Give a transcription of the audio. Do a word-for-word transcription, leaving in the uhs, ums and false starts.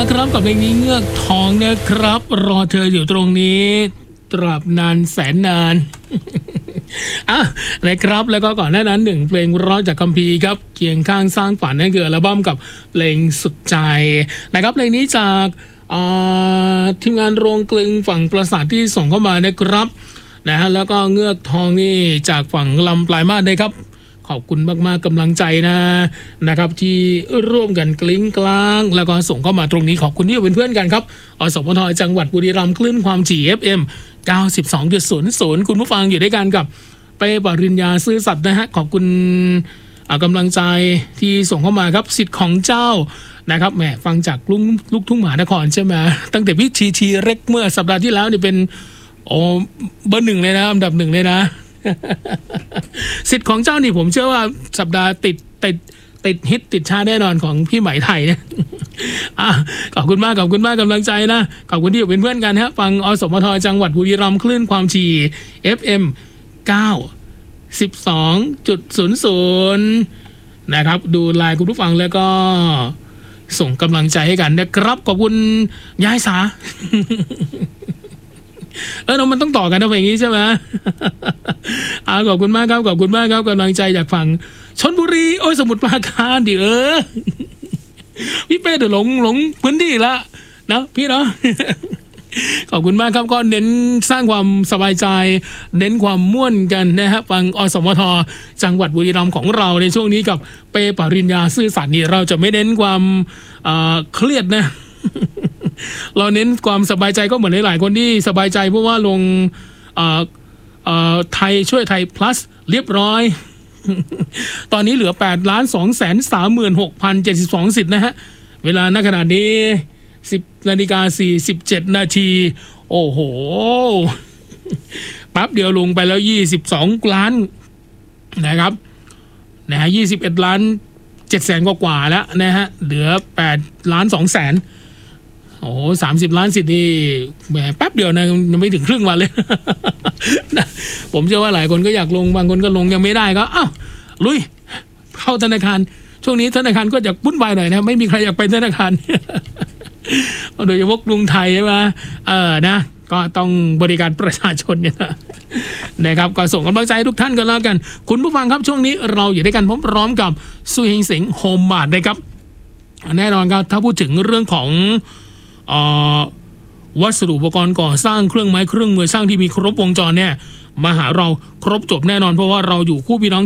ครับกับเพลงนี้เงือกทองนะครับรอเธออยู่ตรงนี้ตราบนานแสนนาน อ่ะนะครับแล้วก็ก่อนหน้านั้นหนึ่งเพลงร้องจากคัมภีร์ครับเคียงข้างสร้างฝันนั่นคืออัลบั้มกับเพลงสุดใจนะครับเพลงนี้จากทีมงานโรงกลึงฝั่งปราสาทที่ส่งเข้ามานะครับนะฮะแล้วก็เงือกทองนี่จากฝั่งลำปลายมาศนะครับขอบคุณมากๆกำลังใจนะนะครับที่ร่วมกันกลิ้งกลางแล้วก็ส่งเข้ามาตรงนี้ขอบคุณที่เป็นเพื่อนกันครับอสมทจังหวัดบุรีรัมย์คลื่นความถี่ เอฟ เอ็ม เก้าสิบสองจุดศูนย์ศูนย์ คุณผู้ฟังอยู่ด้วยกันกับเป้ปริญญาซื่อสัตย์นะฮะขอบคุณกำลังใจที่ส่งเข้ามาครับสิทธิ์ของเจ้านะครับแหมฟังจากลุงลูกทุ่งมหานครใช่ไหมตั้งแต่พี่ชีชีเร็กเมื่อสัปดาห์ที่แล้วนี่เป็นโอ้เบอร์หนึ่งเลยนะอันดับหนึ่งเลยนะ สิทธิ์ของเจ้านี่ผมเชื่อว่าสัปดาห์ติดติดติดฮิตติดชาแน่นอนของพี่ไหมไทยเนี่ย ขอบคุณมากขอบคุณมากกำลังใจนะขอบคุณที่อยู่เป็นเพื่อนกันฮะฟังอสมทจังหวัดบุรีรัมย์คลื่นความถี่ เอฟ เอ็ม เก้าสิบสองจุดศูนย์ศูนย์ นะครับดูไลน์คุณผู้ฟังแล้วก็ส่งกำลังใจให้กันนะครับขอบคุณยายสา เออมันต้องต่อกันนะเพลงนี้ใช่ไหม อ่าขอบคุณมากครับขอบคุณมากครับกำลังใจจากฝั่งชลบุรีโอ้ยสมุทรปราการดิเออ พี่เป้เดี๋ยวหลงหลงพื้นที่ละนะพี่เนาะ ขอบคุณมากครับก็เน้นสร้างความสบายใจเน้นความม่วนกันนะฮะฟังอสมทจังหวัดบุรีรัมย์ของเราในช่วงนี้กับเป้ปริญญาซื่อสัตย์นี่เราจะไม่เน้นความเครียดนะ เราเน้นความสบายใจก็เหมือนหลายๆคนที่สบายใจเพราะว่าลงไทยช่วยไทย plus เรียบร้อย ตอนนี้เหลือ แปดล้านสองแสนสามหมื่นหกพันเจ็ดสิบสอง สิทธิ์นะฮะเวลาณขณะนี้สิบนาฬิกาสี่สิบเจ็ดนาทีโอ้โหปั๊บเดียวลงไปแล้วยี่สิบสองล้านนะครับนะฮะยี่สิบเอ็ดล้านเจ็ดแสนกว่าๆแล้วนะฮะเหลือแปดล้านสองแสนโอ้สามสิบล้านสิทธิ์นี่แหมแป๊บเดียวนะยังไม่ถึงครึ่งวันเลย ผมเชื่อว่าหลายคนก็อยากลงบางคนก็ลงยังไม่ได้ก็อ้าวลุยเข้าธนาคารช่วงนี้ธนาคารก็อยากวุ่นวายหน่อยนะไม่มีใครอยากไปธนาคาร โดยเฉพาะกรุงไทยใช่ไหมเออนะก็ต้องบริการประชาชนเนี่ยนะนะครับก็ส่งกำลังใจทุกท่านกันแล้วกันคุณผู้ฟังครับช่วงนี้เราอยู่ด้วยกันพร้อมๆกับซูเฮงเสงโฮมมาร์ทนะครับแน่นอนครับถ้าพูดถึงเรื่องของเอ่อวัสดุอุปกรณ์ก่อสร้างเครื่องไม้เครื่องมือสร้างที่มีครบวงจรเนี่ยมาหาเราครบจบแน่นอนเพราะว่าเราอยู่คู่พี่น้อง